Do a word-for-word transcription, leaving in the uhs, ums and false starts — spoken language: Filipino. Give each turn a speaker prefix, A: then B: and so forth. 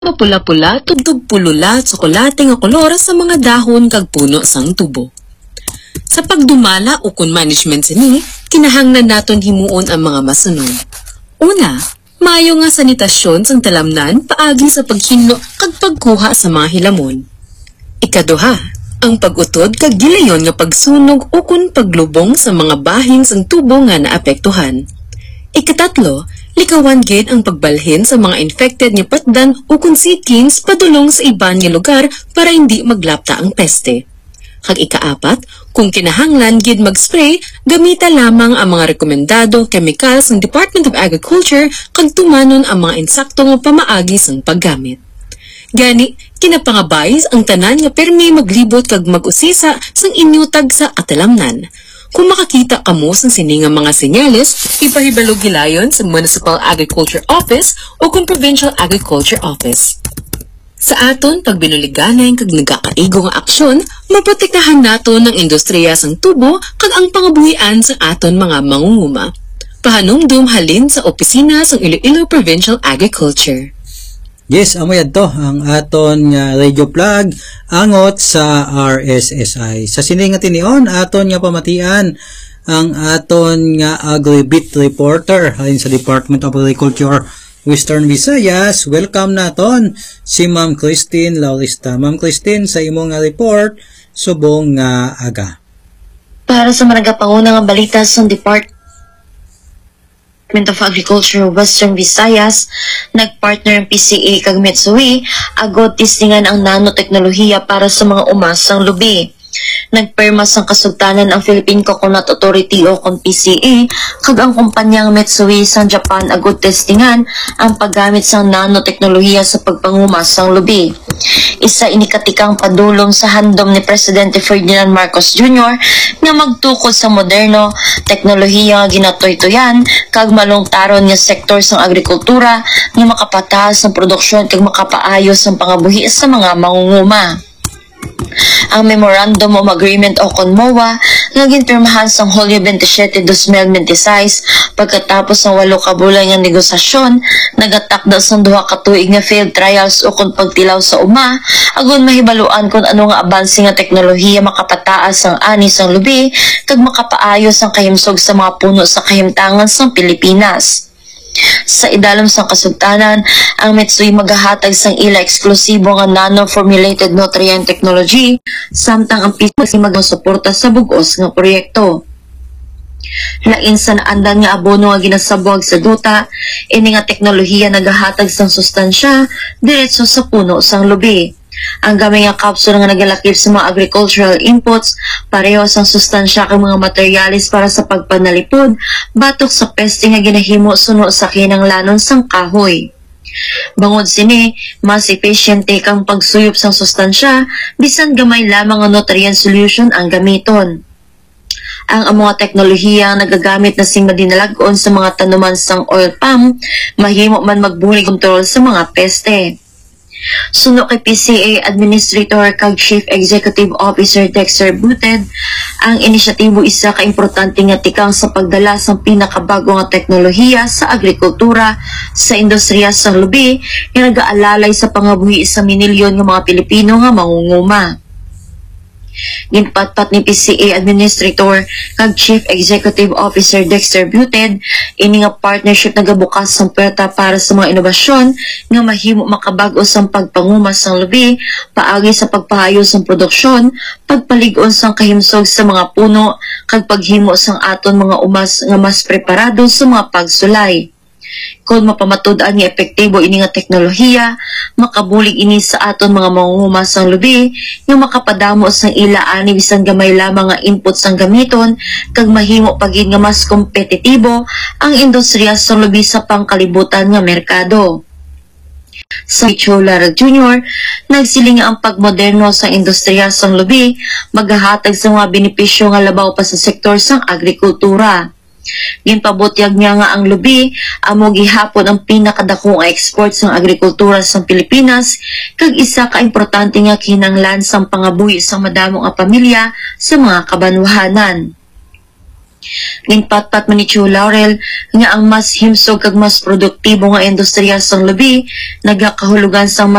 A: mapula-pula, tugtog pulula, tsokolate nga kolor sa mga dahon kag puno sang tubo. Sa pagdumala o kun management sini, kinahanglan naton himuon ang mga masunod. Una, maayo nga sanitasyon sang talamnan paagi sa paghinlo kag pagkuha sa mga hilamon. Ikaduha, ang pag-utod kag gilayon nga pagsunog o kun paglubong sa mga bahin sang tubo nga naapektuhan. Ikatatlo, likawan gid ang pagbalhin sa mga infected nga patdan o kun seedlings padulong sa iban nga lugar para hindi maglapta ang peste. Kag ikaapat, kung kinahanglan gid mag-spray, gamita lamang ang mga rekomendado chemicals ng Department of Agriculture kag tumanon ang mga insakto nga pamaagi sang paggamit. Gani, kinapangabay ang tanan nga permi maglibot kag mag-usisa sang inyutag sa atalamnan. Kung makakita kamo sang sini nga mga senyales, ipahibalo gilayon sa Municipal Agriculture Office o kung Provincial Agriculture Office. Sa aton pagbinuliganay kag nagakaigo nga aksyon, maprotektahan naton ang industriya sang tubo kag ang pangabuhian sa aton mga mangunguma. Pahanumdum halin sa opisina sang Iloilo Provincial Agriculture.
B: Yes, amo yadto ang aton nga radio plug angot sa R S S I. Sa sininga tinion aton nga pamatian ang aton nga Agribit reporter halin sa Department of Agriculture Western Visayas. Welcome naton si Ma'am Christine Laurista. Ma'am Christine, sa imong nga report subong nga aga.
C: Para sa managapanguna nga balita sa Department of Agriculture Western Visayas, nagpartner ang P C A kag Mitsui agod tistingan ang nanoteknolohiya para sa mga umasang lubi. Nagperma sang kasultanan ang Philippine Coconut Authority o kon P C A kag ang kumpanyang Mitsui sang Japan agod testingan ang paggamit sang nanoteknolohiya sa pagpangumas sang lubi. Isa ini katikang padulong sa handom ni Presidente Ferdinand Marcos Junior nga magtukod sa moderno teknolohiya nga ginatoy-toyan kag malungtaron nga sektor sang agrikultura nga makapataas ang produksyon kag makapaayos ang pangabuhi sa mga mangunguma. Ang Memorandum of Agreement o kon M O A nga ginpirmahan sa Hulyo twenty-seven, twenty twenty-six pagkatapos ng walo ka bulan nga negosasyon, nagatakda sa duha ka tuig nga field trials o kon pagtilaw sa uma agon mahibaluan kung ano nga abanse nga teknolohiya makapataas ang ani sang lubi kag makapaayos ang kahimsog sa mga puno sa kahimtangan sa Pilipinas. Sa idalom sang kasultanan, ang Mitsui magahatag sang ila eksklusibo nga nano-formulated nutrient technology samtang ang P C A magsuporta sa bug-os nga proyekto. Lain sa naandan nga abono nga ginasabwag sa duta, ini nga teknolohiya nagahatag sang sustansya diretso sa puno sang lubi. Ang gamay nga capsule nga nagalakip sa mga agricultural inputs, pareho sang sustansya kang mga materialis para sa pagpanalipod, batok sa peste nga ginahimo suno sa kinanglanon sang kahoy. Bangod sini, mas epesyente kang pagsuyop sang sustansya, bisan gamay lamang ang nutrient solution ang gamiton. Ang mga teknolohiya nagagamit na sing madinalagon sa mga tanuman sang oil palm, mahimo man magburi kontrol sa mga peste. Suno kay P C A Administrator kag Chief Executive Officer Dexter Buted, ang inisyatibo isa ka importante nga tikang sa pagdala sa pinakabago nga teknolohiya sa agrikultura sa industriya sa lubi nga nagaalalay sa pangabuhi sa minilyon nga mga Pilipino nga mangunguma. Ginpatpat ni P C A Administrator kag Chief Executive Officer Dexter Buted ini nga partnership nagabukas sang puwerta para sa mga inobasyon nga mahimo makabag-o sang pagpangumas sang lubi paagi sa pagpahayo sang produksyon, pagpalig-on sang kahimsog sa mga puno kag paghimo sang aton mga umas nga mas preparado sa mga pagsulay. Kung mapamatud-an nga epektibo ini nga teknolohiya, makabulig ini sa aton mga mangunguma sang lubi nga makapadamo sang ila ani bisan gamay lamang nga input sang gamiton kag mahimo pagid nga mas kompetitibo ang industriya sang lubi sa pangkalibutan nga merkado. Sa Cholar Junior, nagsiling nga ang pagmoderno sa industriya sang lubi magahatag sa mga benepisyo nga labaw pa sa sektor sang agrikultura. Ginpabutyag niya nga ang lubi amo gihapon ang pinakadako nga export sang agrikultura sa Pilipinas kag isa ka importante nga kinahanglan sang pangabuhi sa madamo nga pamilya sa mga kabanwahanan. Ginpatpat man ni Chu Laurel nga ang mas himsog kag mas produktibo nga industriya sang labi nagakahulugan sang